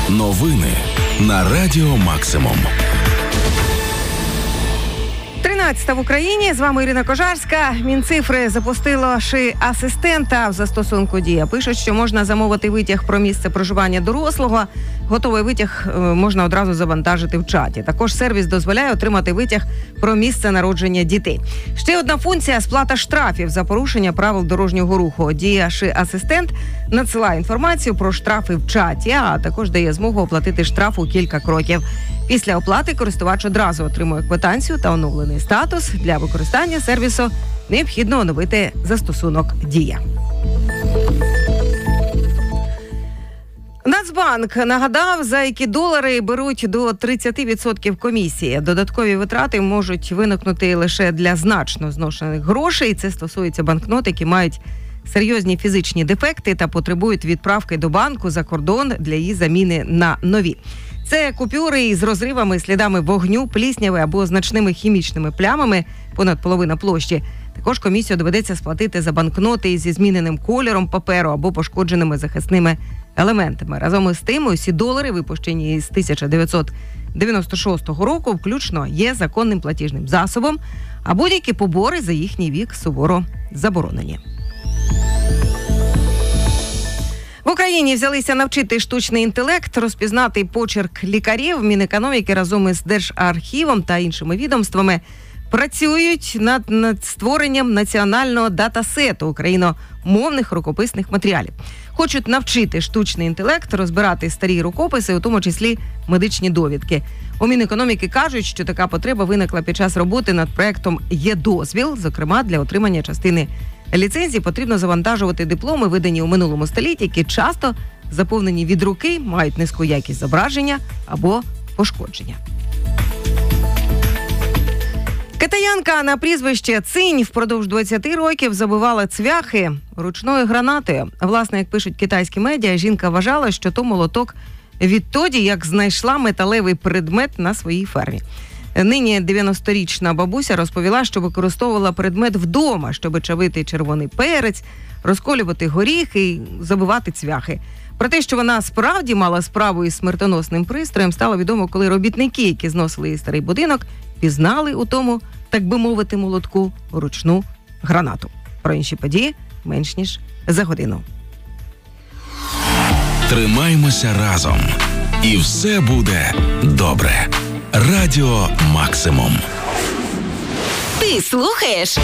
Новини на Радіо Максимум. 13 в Україні. З вами Ірина Кожарська. Мінцифри запустило асистента в застосунку «Дія». Пишуть, що можна замовити витяг про місце проживання дорослого. Готовий витяг можна одразу завантажити в чаті. Також сервіс дозволяє отримати витяг про місце народження дітей. Ще одна функція – сплата штрафів за порушення правил дорожнього руху. «Дія» асистент надсилає інформацію про штрафи в чаті, а також дає змогу оплатити штраф у кілька кроків. Після оплати користувач одразу отримує квитанцію та оновлений статус. Для використання сервісу необхідно оновити застосунок «Дія». Нацбанк нагадав, за які долари беруть до 30% комісії. Додаткові витрати можуть виникнути лише для значно зношених грошей. Це стосується банкнот, які мають серйозні фізичні дефекти та потребують відправки до банку за кордон для її заміни на нові. Це купюри із розривами, слідами вогню, плісняви або значними хімічними плямами понад половина площі. Також комісію доведеться сплатити за банкноти зі зміненим кольором паперу або пошкодженими захисними елементами. Разом із тим, усі долари, випущені з 1996 року, включно є законним платіжним засобом, а будь-які побори за їхній вік суворо заборонені. В Україні взялися навчити штучний інтелект розпізнати почерк лікарів. Мінекономіки разом із Держархівом та іншими відомствами працюють над створенням національного датасету україномовних рукописних матеріалів. Хочуть навчити штучний інтелект розбирати старі рукописи, у тому числі медичні довідки. У Мінекономіки кажуть, що така потреба виникла під час роботи над проектом «Є-дозвіл». Зокрема, для отримання частини ліцензії потрібно завантажувати дипломи, видані у минулому столітті, які часто заповнені від руки, мають низьку якість зображення або пошкодження. Китаянка на прізвище Цинь впродовж 20 років забивала цвяхи ручною гранатою. Власне, як пишуть китайські медіа, жінка вважала, що то молоток відтоді, як знайшла металевий предмет на своїй фермі. Нині 90-річна бабуся розповіла, що використовувала предмет вдома, щоб чавити червоний перець, розколювати горіхи і забивати цвяхи. Про те, що вона справді мала справу із смертоносним пристроєм, стало відомо, коли робітники, які зносили її старий будинок, пізнали у тому, так би мовити, молотку ручну гранату. Про інші події менш ніж за годину. Тримаймося разом. І все буде добре. Радіо Максимум. Ти слухаєш